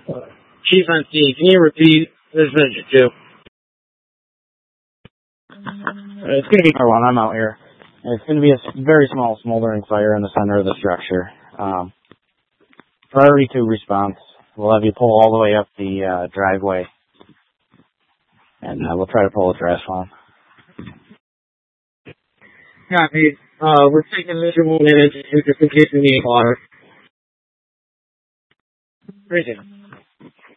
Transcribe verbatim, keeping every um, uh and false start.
Chief on scene, can you repeat this vision too? Uh, It's going to be R one. I'm out here. It's going to be a s- very small smoldering fire in the center of the structure. Um, priority two response. We'll have you pull all the way up the uh, driveway, and uh, we'll try to pull a trash line. Copy. Uh, we're taking visual minutes just in case we need water. Appreciate it.